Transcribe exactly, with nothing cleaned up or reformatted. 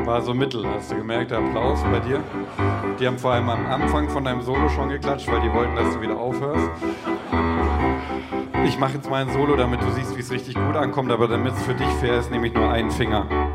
war so mittel, hast du gemerkt, der Applaus bei dir. Die haben vor allem am Anfang von deinem Solo schon geklatscht, weil die wollten, dass du wieder aufhörst. Ich mache jetzt mal ein Solo, damit du siehst, wie es richtig gut ankommt, aber damit es für dich fair ist, nehme ich nur einen Finger.